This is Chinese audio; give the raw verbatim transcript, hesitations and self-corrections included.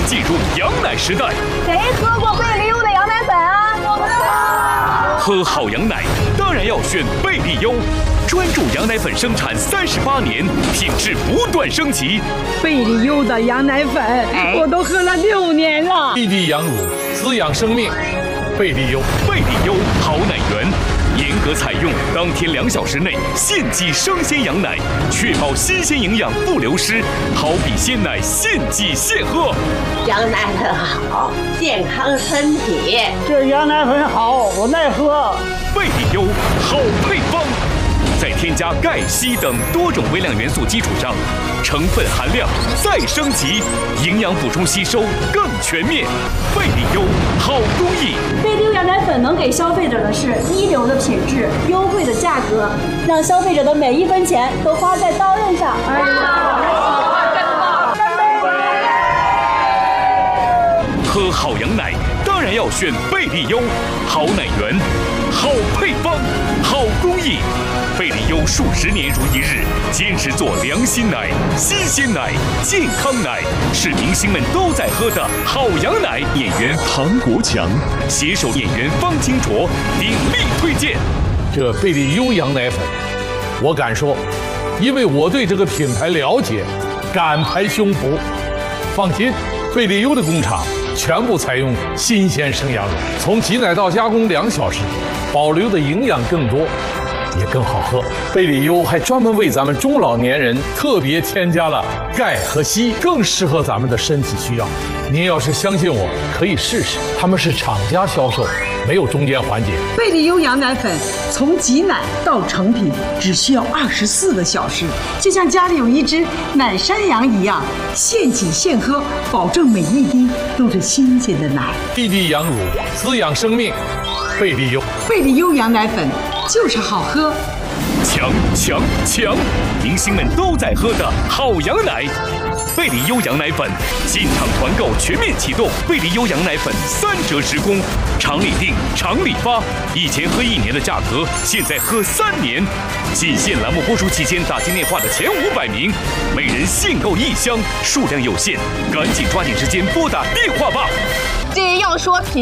进入羊奶时代。 谁喝过贝利优的羊奶粉啊？我们喝好羊奶当然要选贝利优，专注羊奶粉生产三十八年，品质不断升级。 贝利优的羊奶粉，我都喝了六年了。 滴滴羊乳，滋养生命。贝利优， 贝利优好奶源，严格采用当天两小时内现挤生鲜羊奶，确保新鲜营养不流失，好比鲜奶现挤现喝。 羊奶粉好，健康身体。 这羊奶粉好，我爱喝。 贝利优好配方，在添加钙、硒等多种微量元素基础上，成分含量再升级，营养补充吸收更全面。贝利优好工艺。 贝利优羊奶粉能给消费者的是一流的品质、优惠的价格，让消费者的每一分钱都花在刀刃上。哎喝好羊奶当然要选贝利优，好奶源，好配方，好工艺。贝利优数十年如一日，坚持做良心奶、新鲜奶、健康奶，是明星们都在喝的好羊奶。演员唐国强携手演员方清卓鼎力推荐这贝利优羊奶粉，我敢说，因为我对这个品牌了解，敢拍胸脯。放心，贝利优的工厂全部采用新鲜生羊乳，从挤奶到加工两小时，保留的营养更多，也更好喝。贝利优还专门为咱们中老年人特别添加了钙和硒，更适合咱们的身体需要。您要是相信我，可以试试，他们是厂家销售，没有中间环节。 贝利优羊奶粉从挤奶到成品只需要二十四个小时，就像家里有一只奶山羊一样，现挤现喝，保证每一滴都是新鲜的奶。 滴滴羊乳，滋养生命。贝利优， 贝利优羊奶粉就是好喝。 强强强！明星们都在喝的好羊奶。贝利优羊奶粉进场团购全面启动，贝利优羊奶粉三折直供，厂里订，厂里发。以前喝一年的价格，现在喝三年。仅限栏目播出期间打进电话的前五百名，每人限购一箱，数量有限，赶紧抓紧时间拨打电话吧。 这要说品。